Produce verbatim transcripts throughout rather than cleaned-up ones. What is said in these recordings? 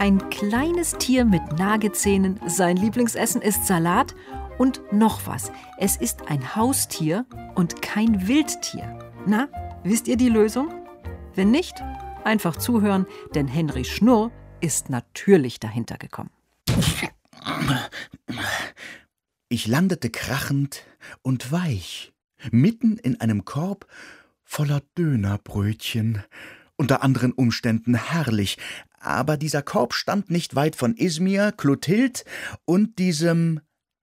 Ein kleines Tier mit Nagezähnen, sein Lieblingsessen ist Salat und noch was. Es ist ein Haustier und kein Wildtier. Na, wisst ihr die Lösung? Wenn nicht, einfach zuhören, denn Henry Schnurr ist natürlich dahinter gekommen. Ich landete krachend und weich, mitten in einem Korb voller Dönerbrötchen. Unter anderen Umständen herrlich, aber dieser Korb stand nicht weit von Izmir, Clotilde und diesem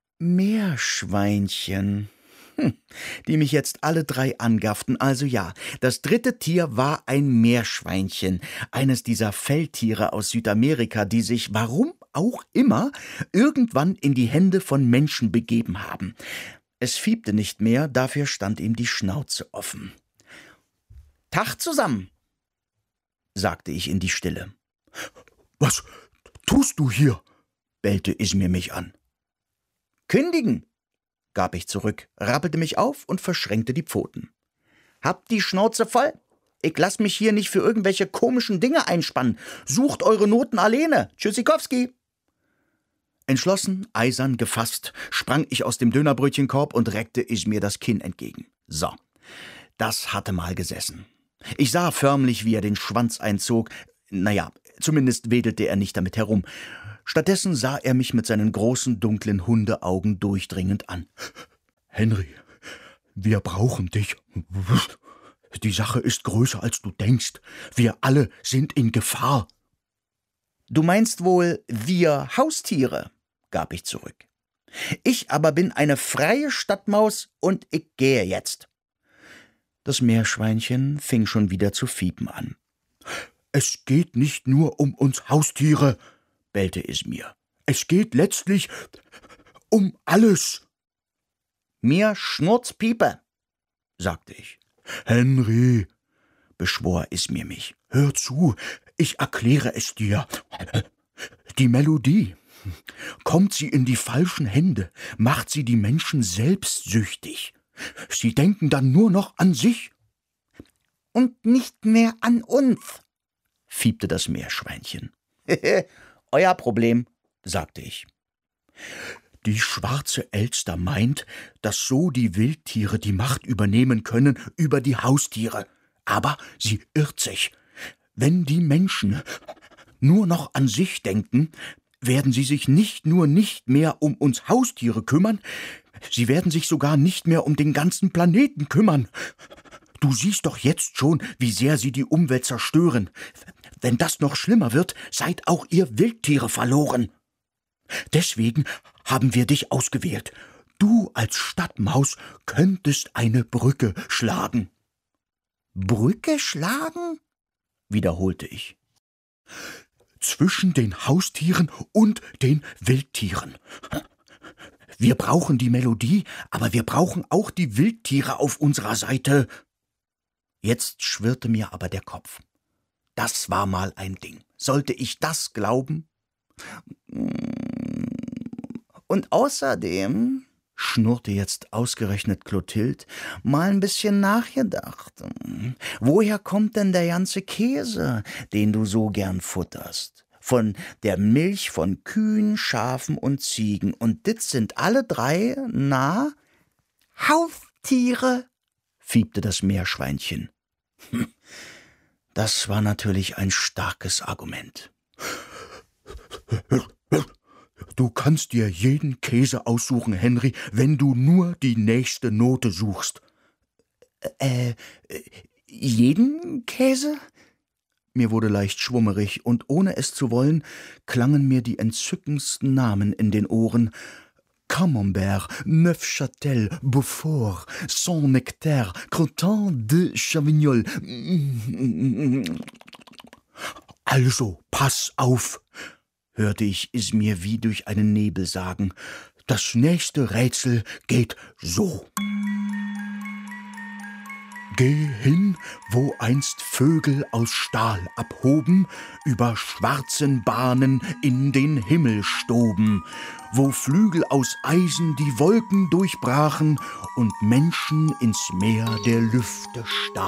Meerschweinchen, hm, die mich jetzt alle drei angafften. Also ja, das dritte Tier war ein Meerschweinchen, eines dieser Feldtiere aus Südamerika, die sich, warum auch immer, irgendwann in die Hände von Menschen begeben haben. Es fiebte nicht mehr, dafür stand ihm die Schnauze offen. »Tag zusammen«, sagte ich in die Stille. »Was tust du hier?« bellte Izmir mich an. »Kündigen«, gab ich zurück, rappelte mich auf und verschränkte die Pfoten. »Habt die Schnauze voll? Ich lass mich hier nicht für irgendwelche komischen Dinge einspannen. Sucht eure Noten alleine. Tschüssikowski!« Entschlossen, eisern, gefasst, sprang ich aus dem Dönerbrötchenkorb und reckte Izmir das Kinn entgegen. So, das hatte mal gesessen. Ich sah förmlich, wie er den Schwanz einzog. Naja, zumindest wedelte er nicht damit herum. Stattdessen sah er mich mit seinen großen, dunklen Hundeaugen durchdringend an. »Henry, wir brauchen dich. Die Sache ist größer, als du denkst. Wir alle sind in Gefahr.« »Du meinst wohl, wir Haustiere?«, gab ich zurück. »Ich aber bin eine freie Stadtmaus und ich gehe jetzt.« Das Meerschweinchen fing schon wieder zu fiepen an. »Es geht nicht nur um uns Haustiere«, bellte Izmir. »Es geht letztlich um alles.« »Mir schnurrt's Piepe«, sagte ich. »Henry«, beschwor Izmir mich, »hör zu, ich erkläre es dir. Die Melodie, kommt sie in die falschen Hände, macht sie die Menschen selbstsüchtig. Sie denken dann nur noch an sich.« »Und nicht mehr an uns«, fiebte das Meerschweinchen. »Euer Problem«, sagte ich. »Die schwarze Elster meint, dass so die Wildtiere die Macht übernehmen können über die Haustiere. Aber sie irrt sich. Wenn die Menschen nur noch an sich denken, werden sie sich nicht nur nicht mehr um uns Haustiere kümmern, sie werden sich sogar nicht mehr um den ganzen Planeten kümmern. Du siehst doch jetzt schon, wie sehr sie die Umwelt zerstören. Wenn das noch schlimmer wird, seid auch ihr Wildtiere verloren. Deswegen haben wir dich ausgewählt. Du als Stadtmaus könntest eine Brücke schlagen.« »Brücke schlagen?«, wiederholte ich. »Zwischen den Haustieren und den Wildtieren. Wir brauchen die Melodie, aber wir brauchen auch die Wildtiere auf unserer Seite.« Jetzt schwirrte mir aber der Kopf. Das war mal ein Ding. Sollte ich das glauben? »Und außerdem«, schnurrte jetzt ausgerechnet Clotilde, »mal ein bisschen nachgedacht. Woher kommt denn der ganze Käse, den du so gern futterst? Von der Milch von Kühen, Schafen und Ziegen. Und dit sind alle drei, na, Haustiere«, fiebte das Meerschweinchen. Das war natürlich ein starkes Argument. »Du kannst dir jeden Käse aussuchen, Henry, wenn du nur die nächste Note suchst.« »Äh, jeden Käse?« Mir wurde leicht schwummerig, und ohne es zu wollen, klangen mir die entzückendsten Namen in den Ohren. Camembert, Neufchâtel, Beaufort, Saint-Nectaire, Crottin de Chavignol. »Also, pass auf«, hörte ich Izmir wie durch einen Nebel sagen. »Das nächste Rätsel geht so. Geh hin, wo einst Vögel aus Stahl abhoben, über schwarzen Bahnen in den Himmel stoben, wo Flügel aus Eisen die Wolken durchbrachen und Menschen ins Meer der Lüfte stachen.